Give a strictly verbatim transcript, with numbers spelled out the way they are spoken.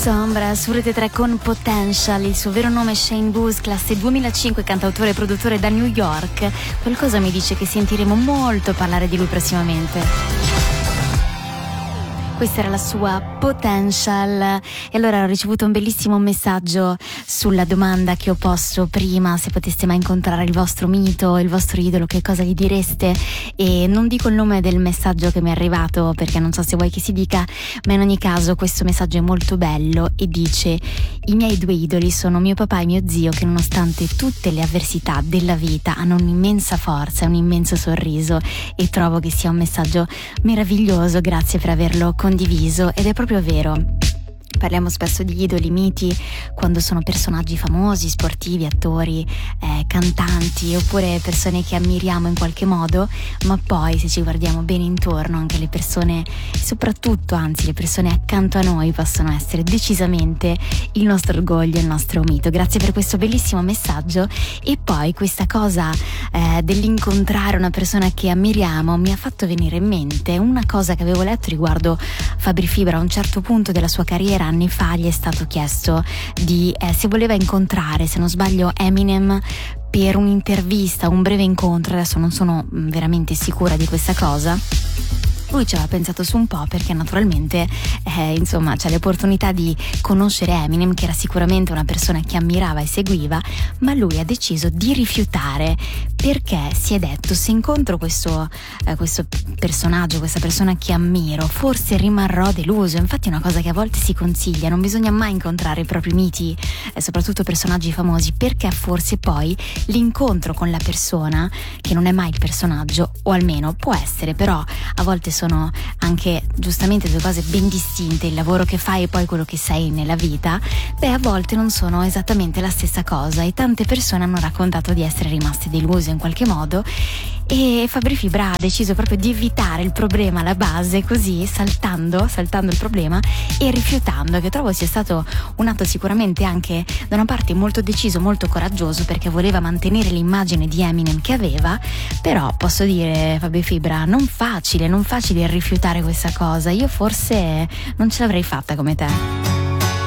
Sombra su Rete tre con Potential, il suo vero nome è Shane Boos, classe duemilacinque, cantautore e produttore da New York. Qualcosa mi dice che sentiremo molto parlare di lui prossimamente. Questa era la sua Potential. E allora ho ricevuto un bellissimo messaggio sulla domanda che ho posto prima: se poteste mai incontrare il vostro mito, il vostro idolo, che cosa gli direste? E non dico il nome del messaggio che mi è arrivato perché non so se vuoi che si dica, ma in ogni caso questo messaggio è molto bello e dice: i miei due idoli sono mio papà e mio zio, che nonostante tutte le avversità della vita hanno un'immensa forza, un immenso sorriso, e trovo che sia un messaggio meraviglioso. Grazie per averlo condiviso. Ed è proprio vero. Parliamo spesso di idoli, miti, quando sono personaggi famosi, sportivi, attori, eh, cantanti, oppure persone che ammiriamo in qualche modo, ma poi se ci guardiamo bene intorno, anche le persone, soprattutto anzi le persone accanto a noi, possono essere decisamente il nostro orgoglio, il nostro mito. Grazie per questo bellissimo messaggio. E poi questa cosa eh, dell'incontrare una persona che ammiriamo mi ha fatto venire in mente una cosa che avevo letto riguardo Fabri Fibra. A un certo punto della sua carriera, anni fa, gli è stato chiesto di eh, se voleva incontrare, se non sbaglio, Eminem per un'intervista, un breve incontro. Adesso non sono veramente sicura di questa cosa. Lui ci aveva pensato su un po', perché naturalmente eh, insomma c'è l'opportunità di conoscere Eminem, che era sicuramente una persona che ammirava e seguiva, ma lui ha deciso di rifiutare, perché si è detto: se incontro questo, eh, questo personaggio, questa persona che ammiro, forse rimarrò deluso. Infatti è una cosa che a volte si consiglia: non bisogna mai incontrare i propri miti, eh, soprattutto personaggi famosi, perché forse poi l'incontro con la persona, che non è mai il personaggio, o almeno può essere, però a volte sono anche giustamente due cose ben distinte, il lavoro che fai e poi quello che sei nella vita, beh, a volte non sono esattamente la stessa cosa, e tante persone hanno raccontato di essere rimaste deluse in qualche modo. E Fabri Fibra ha deciso proprio di evitare il problema alla base, così saltando, saltando il problema e rifiutando, che trovo sia stato un atto sicuramente anche da una parte molto deciso, molto coraggioso, perché voleva mantenere l'immagine di Eminem che aveva. Però posso dire, Fabri Fibra, non facile, non facile rifiutare questa cosa. Io forse non ce l'avrei fatta come te.